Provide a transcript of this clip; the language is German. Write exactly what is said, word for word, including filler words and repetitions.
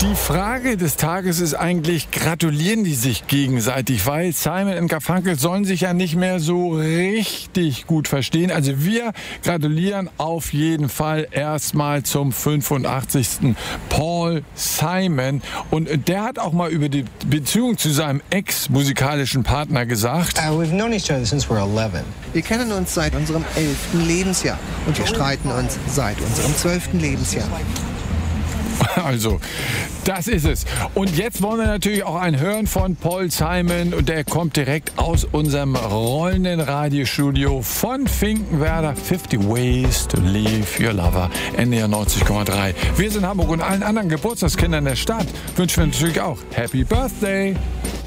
Die Frage des Tages ist eigentlich, gratulieren die sich gegenseitig? Weil Simon und Garfunkel sollen sich ja nicht mehr so richtig gut verstehen. Also wir gratulieren auf jeden Fall erstmal zum fünfundachtzigsten Paul Simon. Und der hat auch mal über die Beziehung zu seinem ex-musikalischen Partner gesagt: Uh, we've known each other since we're eleven. Wir kennen uns seit unserem elften Lebensjahr und wir streiten uns seit unserem zwölften Lebensjahr. Also, das ist es. Und jetzt wollen wir natürlich auch ein hören von Paul Simon. Und der kommt direkt aus unserem rollenden Radiostudio von Finkenwerder. fifty Ways to Leave Your Lover. N D R neunzig Komma drei. Wir sind Hamburg und allen anderen Geburtstagskindern der Stadt wünschen wir natürlich auch Happy Birthday.